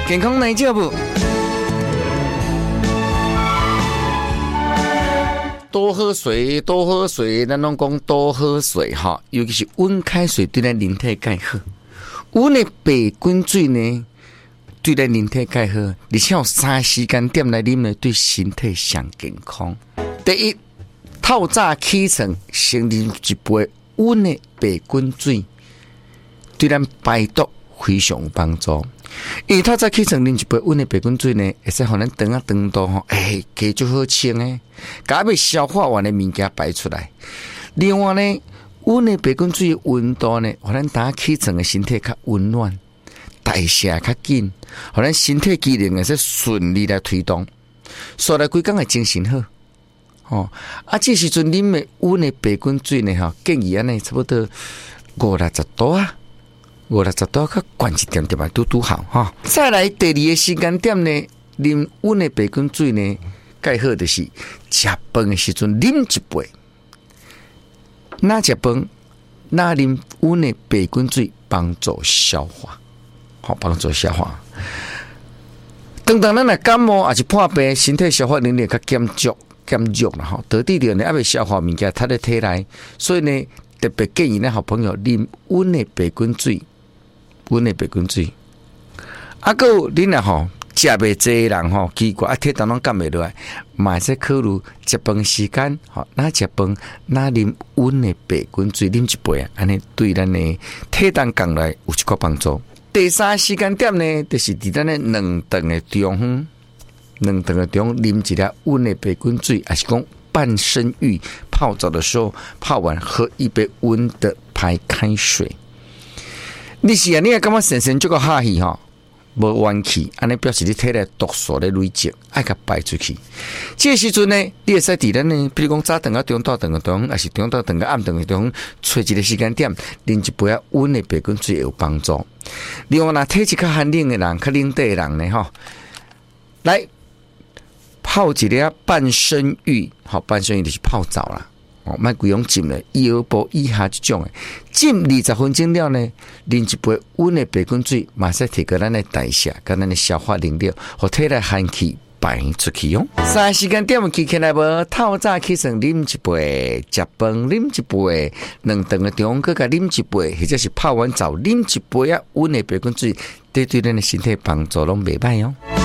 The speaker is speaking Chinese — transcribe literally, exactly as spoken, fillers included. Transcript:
健康奶酒不？多喝水，多喝水，咱拢讲多喝水哈，尤其是温开水对咱人体介好。温的白滚水呢，对咱人体介好，而且有三时间点来啉呢，对身体上健康。第一，透早起床先啉一杯温的白滚水，对咱排毒非常有帮助。因为透早起床啉一杯温的白滚水呢，会使互咱肠啊肠道吼，哎，加足好清诶，甲要消化完的物件排出来。另外呢，温的白滚水温度呢，互咱打起床的身体较温暖，代谢较紧，互咱身体机能会使顺利来推动，所以规工的精神好。哦，啊，这时阵啉的温的白滚水呢，吼，建议安尼差不多五六十度啊。五六十度较悬一点点嘛，拄拄好哈。再来第二个时间点呢，啉温的白滚水呢，介好就是食饭的时阵啉一杯。哪食饭，哪啉温的白滚水，帮助消化，好帮助消化。当当咱若感冒还是破病，身体消化能力较减弱减弱啦吼，得地点呢还未消化物件，它在体内，所以呢特别建议咱好朋友啉温的白滚水。温的白滚水，啊，个恁啊吼食袂济人吼，奇怪啊，体重拢减袂落来，嘛使考虑食饭时间吼，哪食饭哪啉温的白滚水，啉一杯啊，安尼对咱的体重降来有一个帮助。第三时间点呢，就是伫咱的两顿的中方，两顿的中啉一粒温的白滚水，还是讲半身浴泡澡的时候泡完喝一杯温的白开水。你是啊，你也感觉神神这个哈气哈，无元气，安尼表示你体内毒素咧累积，爱甲排出去。这个时阵呢，你会使伫咱呢，比如讲早顿啊、中昼顿啊、中，还是中昼顿啊、暗顿啊、中，找一个时间点，啉一杯啊温的白滚水有帮助。另外，若体质较寒冷的人、较冷地的人呢，吼，来泡一粒半身浴，好，半身浴就是泡澡啦。哦，莫规用浸咧，腰部以下这种诶，浸二十分钟了呢，啉一杯温的白滚水，马上提高咱的代谢，跟咱的消化能力，和体内寒气排出去用。三时间点起起来无，透早起床啉一杯，食饭啉一杯，两顿的中搁甲啉一杯，或者是泡完澡啉一杯啊温的白滚水，对对咱的身体帮助拢袂歹哦。